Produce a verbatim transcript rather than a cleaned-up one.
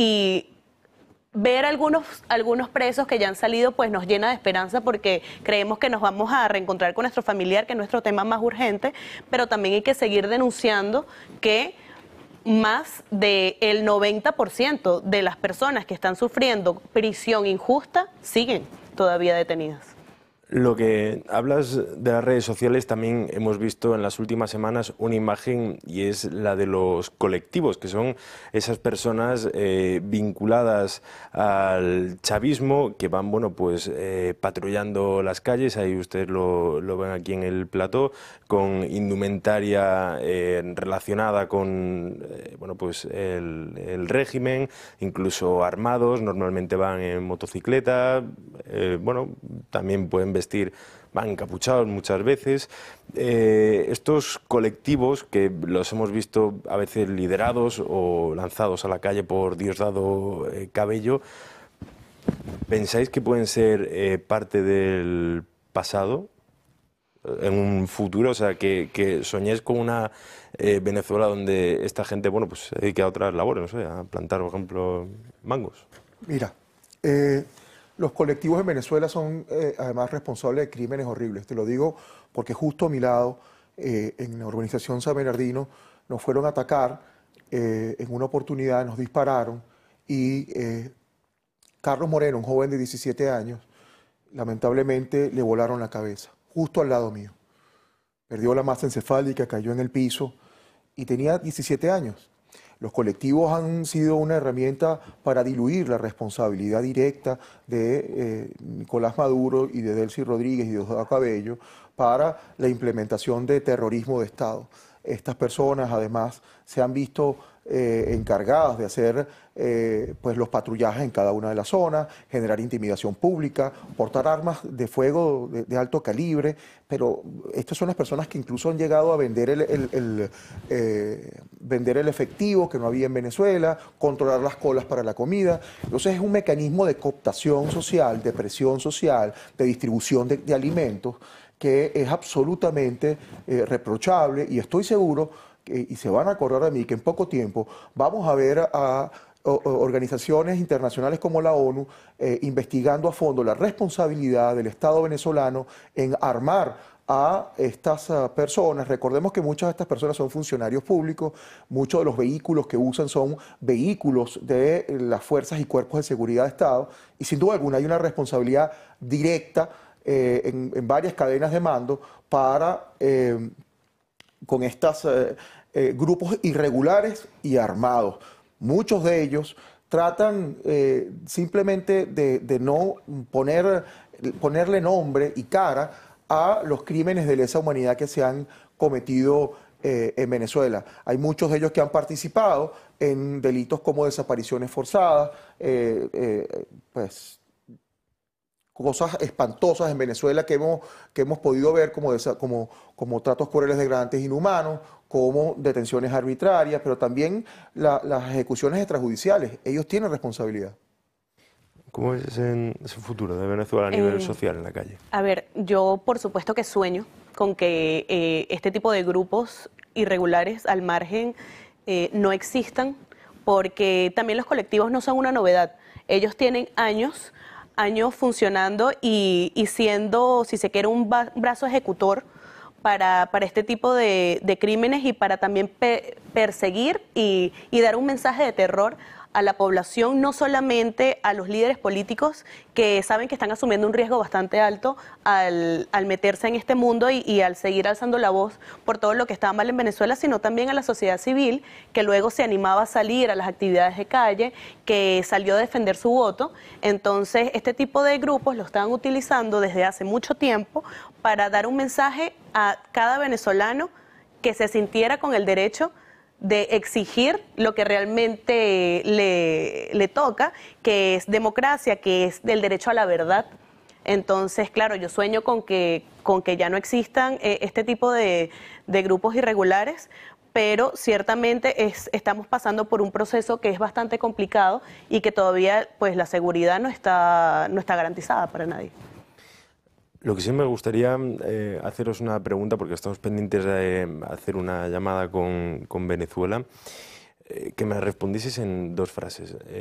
y ver algunos, algunos presos que ya han salido pues nos llena de esperanza porque creemos que nos vamos a reencontrar con nuestro familiar, que es nuestro tema más urgente, pero también hay que seguir denunciando que más del noventa por ciento de las personas que están sufriendo prisión injusta siguen todavía detenidas. Lo que hablas de las redes sociales, también hemos visto en las últimas semanas una imagen y es la de los colectivos, que son esas personas eh, vinculadas al chavismo que van, bueno, pues eh, patrullando las calles. Ahí ustedes lo, lo ven aquí en el plató, con indumentaria eh, relacionada con eh, bueno, pues el, el régimen, incluso armados. Normalmente van en motocicleta, eh, bueno, también pueden vestir vestir, van encapuchados muchas veces. Eh, estos colectivos que los hemos visto a veces liderados o lanzados a la calle por Diosdado eh, Cabello, ¿pensáis que pueden ser eh, parte del pasado en un futuro? O sea, que, que soñéis con una eh, Venezuela donde esta gente, bueno, pues se dedique a otras labores, no sé, a plantar, por ejemplo, mangos. Mira, eh... los colectivos en Venezuela son eh, además responsables de crímenes horribles. Te lo digo porque justo a mi lado, eh, en la urbanización San Bernardino, nos fueron a atacar, eh, en una oportunidad nos dispararon y eh, Carlos Moreno, un joven de diecisiete años, lamentablemente le volaron la cabeza, justo al lado mío. Perdió la masa encefálica, cayó en el piso y tenía diecisiete años. Los colectivos han sido una herramienta para diluir la responsabilidad directa de eh, Nicolás Maduro y de Delcy Rodríguez y Diosdado Cabello para la implementación de terrorismo de Estado. Estas personas además se han visto eh, encargadas de hacer eh, pues los patrullajes en cada una de las zonas, generar intimidación pública, portar armas de fuego de, de alto calibre, pero estas son las personas que incluso han llegado a vender el, el, el, eh, vender el efectivo que no había en Venezuela, controlar las colas para la comida. Entonces es un mecanismo de cooptación social, de presión social, de distribución de, de alimentos, que es absolutamente eh, reprochable, y estoy seguro, que, y se van a acordar de mí, que en poco tiempo vamos a ver a, a organizaciones internacionales como la ONU eh, investigando a fondo la responsabilidad del Estado venezolano en armar a estas uh, personas. Recordemos que muchas de estas personas son funcionarios públicos, muchos de los vehículos que usan son vehículos de eh, las fuerzas y cuerpos de seguridad de Estado, y sin duda alguna hay una responsabilidad directa Eh, en, en varias cadenas de mando para, eh, con estos eh, eh, grupos irregulares y armados. Muchos de ellos tratan eh, simplemente de, de no poner, ponerle nombre y cara a los crímenes de lesa humanidad que se han cometido eh, en Venezuela. Hay muchos de ellos que han participado en delitos como desapariciones forzadas, eh, eh, pues cosas espantosas en Venezuela que hemos, que hemos podido ver como, como, como tratos crueles, degradantes, inhumanos, como detenciones arbitrarias, pero también la, las ejecuciones extrajudiciales. Ellos tienen responsabilidad. ¿Cómo es ese, ese futuro de Venezuela a nivel eh, social en la calle? A ver, yo por supuesto que sueño con que eh, este tipo de grupos irregulares al margen eh, no existan, porque también los colectivos no son una novedad. Ellos tienen años años funcionando y, y siendo, si se quiere, un brazo ejecutor para, para este tipo de, de crímenes y para también pe perseguir y, y dar un mensaje de terror a la población, no solamente a los líderes políticos que saben que están asumiendo un riesgo bastante alto al, al meterse en este mundo y, y al seguir alzando la voz por todo lo que está mal en Venezuela, sino también a la sociedad civil que luego se animaba a salir a las actividades de calle, que salió a defender su voto. Entonces, este tipo de grupos lo están utilizando desde hace mucho tiempo para dar un mensaje a cada venezolano que se sintiera con el derecho de exigir lo que realmente le, le toca, que es democracia, que es del derecho a la verdad. Entonces, claro, yo sueño con que, con que ya no existan eh, este tipo de, de grupos irregulares, pero ciertamente es, estamos pasando por un proceso que es bastante complicado y que todavía pues, la seguridad no está, no está garantizada para nadie. Lo que sí me gustaría eh, haceros una pregunta, porque estamos pendientes de hacer una llamada con, con Venezuela, eh, que me respondieseis en dos frases.